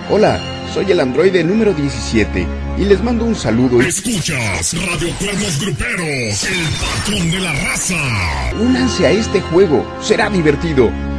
Hola, soy el androide número 17 y les mando un saludo. Escuchas Radio Cuernos Gruperos, el patrón de la raza. Únanse a este juego, será divertido.